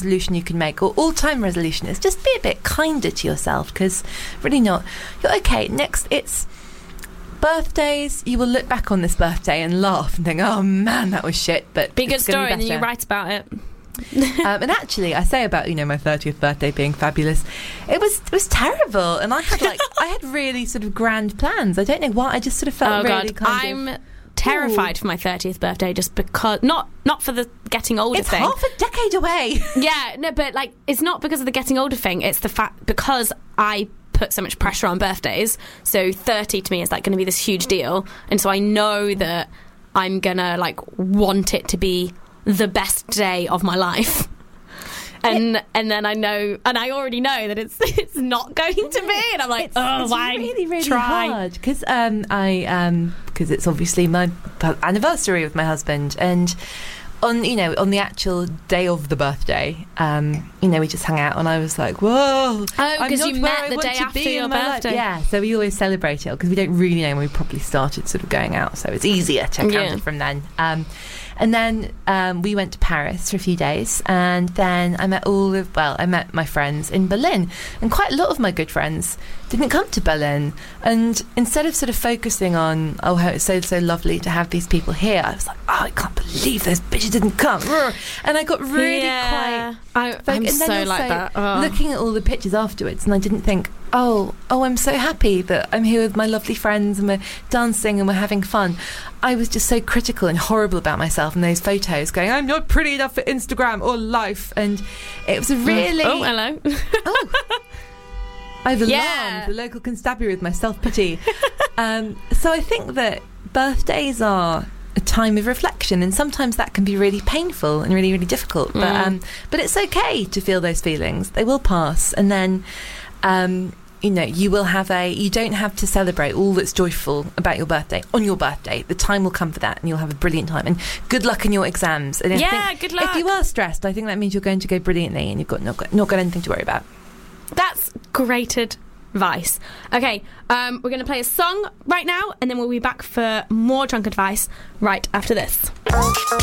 resolution you can make, or all-time resolution, is just be a bit kinder to yourself, because really not. You're okay. Next, it's birthdays. You will look back on this birthday and laugh and think, oh man, that was shit, but be a good story, and then you write about it. And actually, I say about my 30th birthday being fabulous. It was terrible, and I had really sort of grand plans. I don't know why. I just sort of felt I'm terrified for my 30th birthday, just because not for the getting older thing. It's half a decade away. Yeah, no, but like it's not because of the getting older thing. It's the fact because I put so much pressure on birthdays. So 30 to me is like going to be this huge deal, and so I know that I'm gonna like want it to be the best day of my life. And then I know, and I already know that it's not going to be, and I'm like, it's why really try? Hard because because it's obviously my anniversary with my husband, and on the actual day of the birthday, we just hung out, and I was like, whoa, because you met the day after your birthday. Yeah, so we always celebrate it because we don't really know when we properly started sort of going out, so it's easier to count it from then. And then we went to Paris for a few days, and then I met my friends in Berlin, and quite a lot of my good friends didn't come to Berlin. And instead of sort of focusing on, how it's so lovely to have these people here, I was like, I can't believe those bitches didn't come. And I got really quite... I'm so like that. Looking at all the pictures afterwards, and I didn't think, I'm so happy that I'm here with my lovely friends and we're dancing and we're having fun. I was just so critical and horrible about myself in those photos, going, I'm not pretty enough for Instagram or life. And it was a really... Oh, hello. I've alarmed the local constabulary with my self-pity. So I think that birthdays are a time of reflection, and sometimes that can be really painful and really, really difficult. But it's okay to feel those feelings. They will pass, and then you will have you don't have to celebrate all that's joyful about your birthday on your birthday. The time will come for that, and you'll have a brilliant time. And good luck in your exams. And good luck. If you are stressed, I think that means you're going to go brilliantly, and you've got not got anything to worry about. That's great advice. Okay, we're going to play a song right now, and then we'll be back for more drunk advice right after this.